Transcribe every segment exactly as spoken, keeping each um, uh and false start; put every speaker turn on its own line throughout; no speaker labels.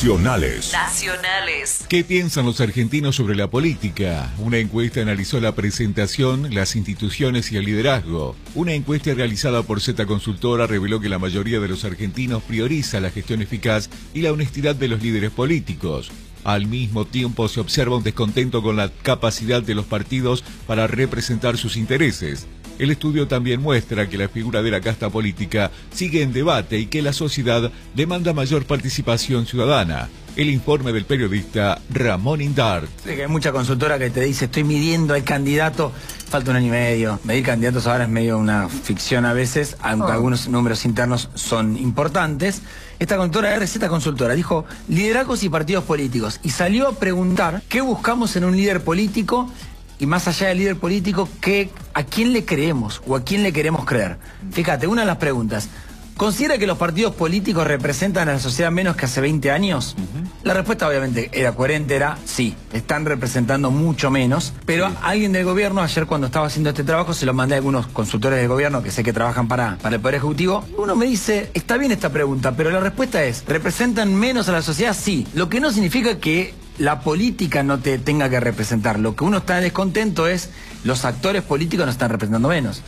Nacionales.
Nacionales.
¿Qué piensan los argentinos sobre la política? Una encuesta analizó la presentación, las instituciones y el liderazgo. Una encuesta realizada por Z Consultora reveló que la mayoría de los argentinos prioriza la gestión eficaz y la honestidad de los líderes políticos. Al mismo tiempo se observa un descontento con la capacidad de los partidos para representar sus intereses. El estudio también muestra que la figura de la casta política sigue en debate y que la sociedad demanda mayor participación ciudadana. El informe del periodista Ramón Indart.
Sí, que hay mucha consultora que te dice, estoy midiendo al candidato, falta un año y medio. Medir candidatos ahora es medio una ficción a veces, aunque oh. algunos números internos son importantes. Esta consultora R Z Consultora dijo liderazgos y partidos políticos y salió a preguntar qué buscamos en un líder político y más allá del líder político, ¿qué, ¿a quién le creemos o a quién le queremos creer? Fíjate, una de las preguntas, ¿considera que los partidos políticos representan a la sociedad menos que hace veinte años? Uh-huh. La respuesta obviamente era coherente, era sí, están representando mucho menos, pero sí. Alguien del gobierno, ayer cuando estaba haciendo este trabajo, se lo mandé a algunos consultores del gobierno que sé que trabajan para, para el Poder Ejecutivo. Uno me dice, está bien esta pregunta, pero la respuesta es, ¿representan menos a la sociedad? Sí, lo que no significa que la política no te tenga que representar. Lo que uno está descontento es los actores políticos nos están representando menos.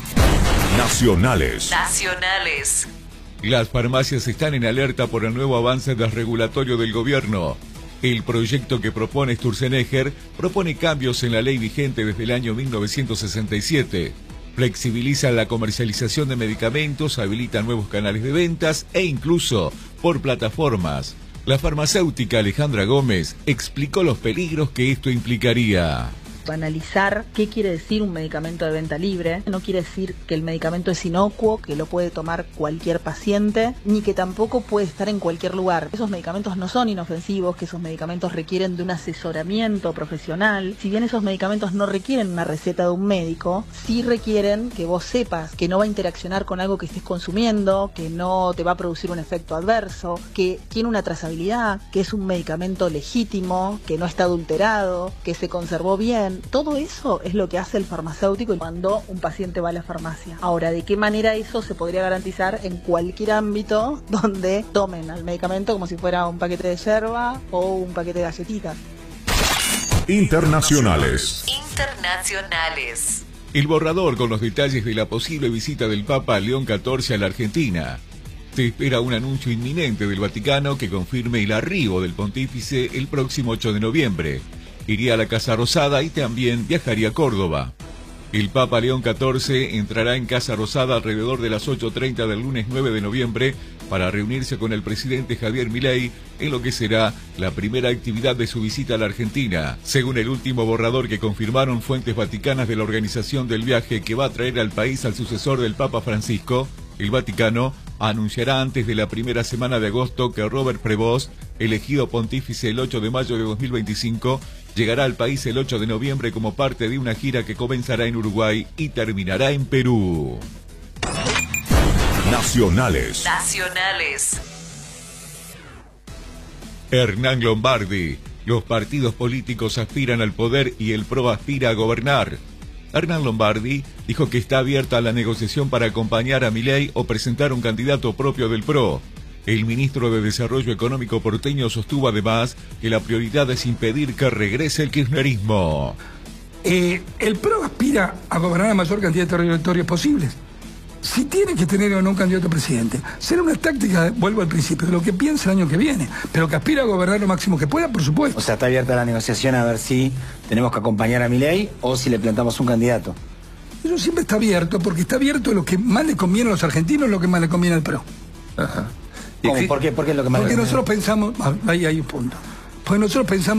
Nacionales.
Nacionales.
Las farmacias están en alerta por el nuevo avance desregulatorio del gobierno. El proyecto que propone Sturzenegger propone cambios en la ley vigente desde el año mil novecientos sesenta y siete. Flexibiliza la comercialización de medicamentos, habilita nuevos canales de ventas e incluso por plataformas. La farmacéutica Alejandra Gómez explicó los peligros que esto implicaría.
Analizar qué quiere decir un medicamento de venta libre. No quiere decir que el medicamento es inocuo, que lo puede tomar cualquier paciente, ni que tampoco puede estar en cualquier lugar. Esos medicamentos no son inofensivos, que esos medicamentos requieren de un asesoramiento profesional. Si bien esos medicamentos no requieren una receta de un médico, sí requieren que vos sepas que no va a interaccionar con algo que estés consumiendo, que no te va a producir un efecto adverso, que tiene una trazabilidad, que es un medicamento legítimo, que no está adulterado, que se conservó bien. Todo eso es lo que hace el farmacéutico cuando un paciente va a la farmacia. Ahora, ¿de qué manera eso se podría garantizar en cualquier ámbito donde tomen el medicamento como si fuera un paquete de yerba o un paquete de galletitas?
Internacionales.
Internacionales.
El borrador con los detalles de la posible visita del Papa León catorce a la Argentina. Se espera un anuncio inminente del Vaticano que confirme el arribo del pontífice el próximo ocho de noviembre. Iría a la Casa Rosada y también viajaría a Córdoba. El Papa León catorce entrará en Casa Rosada alrededor de las ocho treinta del lunes nueve de noviembre para reunirse con el presidente Javier Milei en lo que será la primera actividad de su visita a la Argentina. Según el último borrador que confirmaron fuentes vaticanas de la organización del viaje que va a traer al país al sucesor del Papa Francisco, el Vaticano anunciará antes de la primera semana de agosto que Robert Prevost, elegido pontífice el ocho de mayo de dos mil veinticinco, llegará al país el ocho de noviembre como parte de una gira que comenzará en Uruguay y terminará en Perú.
Nacionales. Nacionales.
Hernán Lombardi. Los partidos políticos aspiran al poder y el P R O aspira a gobernar. Hernán Lombardi dijo que está abierta a la negociación para acompañar a Milei o presentar un candidato propio del P R O. El ministro de Desarrollo Económico porteño sostuvo además que la prioridad es impedir que regrese el kirchnerismo.
Eh, el P R O aspira a gobernar la mayor cantidad de territorios posibles. Si tiene que tener o no un candidato a presidente, será una táctica, vuelvo al principio, de lo que piensa el año que viene, pero que aspira a gobernar lo máximo que pueda, por supuesto.
O sea, está abierta la negociación a ver si tenemos que acompañar a Milei o si le plantamos un candidato.
Eso siempre está abierto, porque está abierto lo que más le conviene a los argentinos, lo que más le conviene al P R O.
Ajá. ¿Cómo? ¿Por qué? ¿Por qué es lo que más
Porque
le
nosotros pensamos, ahí hay un punto, porque nosotros pensamos